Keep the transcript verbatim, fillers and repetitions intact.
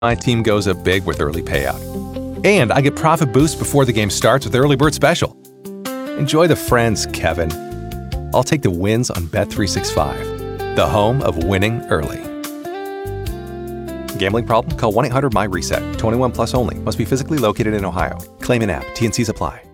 My team goes up big with early payout. And I get profit boost before the game starts with Early Bird Special. Enjoy the friends, Kevin. I'll take the wins on Bet three sixty-five, the home of winning early. Gambling problem? Call one eight hundred M Y RESET. twenty-one plus only. Must be physically located in Ohio. Claim in app. T N Cs apply.